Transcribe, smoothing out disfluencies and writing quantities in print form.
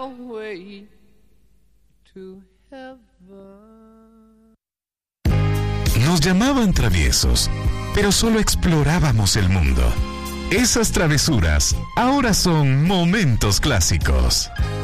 way to heaven. Nos llamaban traviesos, pero solo explorábamos el mundo. Esas travesuras ahora son momentos clásicos.